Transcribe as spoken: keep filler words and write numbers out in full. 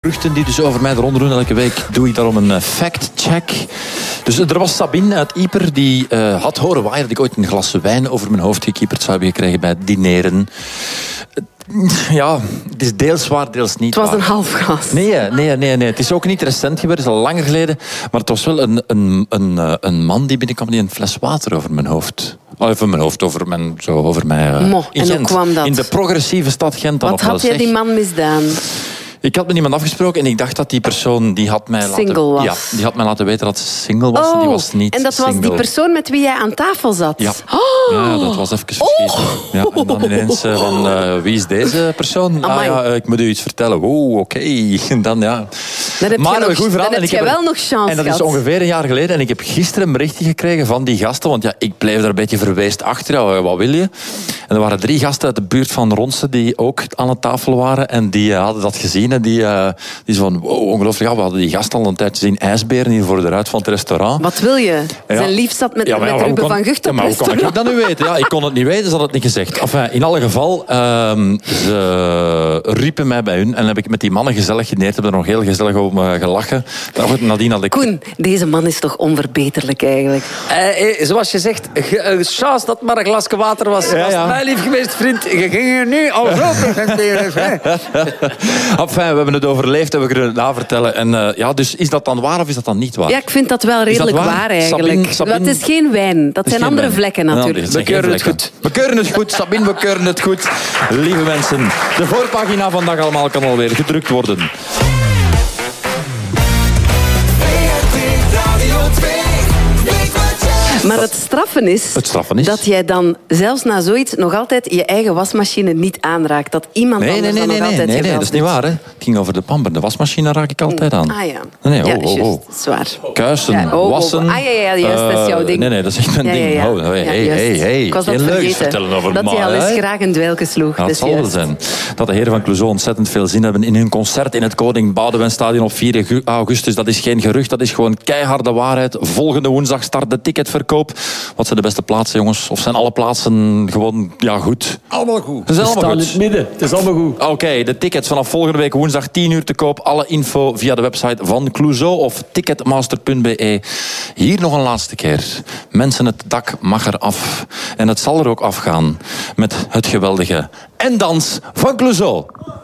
geruchten die dus over mij eronder doen. Elke week doe ik daarom een fact-check. Dus er was Sabine uit Ieper die uh, had horen waaien dat ik ooit een glas wijn over mijn hoofd gekieperd zou hebben gekregen bij het dineren. Ja, het is deels waar, deels niet waar. Het was waar. een half glas. Nee, nee, nee, nee. Het is ook niet recent gebeurd, het is al langer geleden. Maar het was wel een, een, een, een man die binnenkwam die een fles water over mijn hoofd... Over mijn hoofd, over mijn... Zo, over mij uh, Mo, in en Gent. hoe kwam dat? In de progressieve stad Gent. Wat had jij die man misdaan? Ik had met iemand afgesproken en ik dacht dat die persoon die had mij single laten, was. Ja, die had mij laten weten dat ze single was. Oh, en die was niet en dat single. was die persoon met wie jij aan tafel zat? Ja, oh. ja dat was even verschieten. Oh. Ja, en dan ineens uh, van, uh, wie is deze persoon? Ah, ja, ik moet u iets vertellen. Wow, oké. Okay. En dan, ja. Dan heb maar je, nog, goed verhaal. dan heb je wel nog chance En dat is gehad. ongeveer een jaar geleden. En ik heb gisteren een berichtje gekregen van die gasten. Want ja, ik bleef daar een beetje verweest achter. Ja, wat wil je? En er waren drie gasten uit de buurt van Ronse die ook aan de tafel waren. En die uh, hadden dat gezien. En die, uh, die zo van, wow, ongelooflijk. Ja, we hadden die gasten al een tijdje zien ijsberen hier voor de ruit van het restaurant. Wat wil je? Ja. Zijn lief zat met, ja, met ja, Ruben van Gucht ja, op maar hoe kon ik dat nu weten? Ja, ik kon het niet weten, ze hadden het niet gezegd. Enfin, in alle geval, uh, ze riepen mij bij hun. En heb ik met die mannen gezellig geneerd. Hebben er nog heel gezellig over gelachen. Nadien had ik... Koen, deze man is toch onverbeterlijk eigenlijk? Uh, zoals je zegt, chance dat maar een glasje water was. Ja, was ja. mijn lief geweest, vriend. Je ging er nu al zo presenteren. Enfin, we hebben het overleefd en we kunnen het navertellen. En uh, ja, dus is dat dan waar of is dat dan niet waar? Ja, ik vind dat wel redelijk dat waar? waar eigenlijk. Sabine, Sabine... Dat is geen wijn. Dat zijn geen andere wijn. vlekken natuurlijk. Ja, We keuren het goed. We keuren het goed, Sabine, we keuren het goed. Lieve mensen, de voorpagina van Dag Allemaal kan alweer gedrukt worden. Maar het straffen is, Het straffen is? dat jij dan zelfs na zoiets nog altijd je eigen wasmachine niet aanraakt. Dat iemand Nee, nee, anders nee, dan nee, nog nee, altijd nee, nee, geweld dat is niet doet. waar. Hè. Het ging over de pamper. De wasmachine raak ik altijd aan. Ah ja. Nee, nee, ja, oh, oh, juist, oh. zwaar. Kuisen, Ja, oh, oh, wassen. oh. Ah ja, ja, juist, dat is jouw uh, ding. Nee, nee, dat is echt mijn Ja, ja, ding. ja. Oh, hey, Ja, hey, juist. hey, hey. Ik was dat Geen leugens vergeten. vertellen over Dat mij, hij al eens hè. graag een dweilke sloeg. Ja, Dat het is zal wel juist. zijn dat de heren van Clouseau ontzettend veel zin hebben in hun concert in het Koning Boudewijnstadion op vier augustus. Dat is geen gerucht, dat is gewoon keiharde waarheid. Volgende woensdag start de ticketverkoop. Wat zijn de beste plaatsen, jongens? Of zijn alle plaatsen gewoon ja, goed? Allemaal goed. Ze zijn We allemaal staan in goed. het midden. Het is allemaal goed. Oké, okay, de tickets vanaf volgende week woensdag tien uur te koop. Alle info via de website van Clouseau of ticketmaster punt b e. Hier nog een laatste keer. Mensen, het dak mag er af. En het zal er ook afgaan met het geweldige En Dans van Clouseau.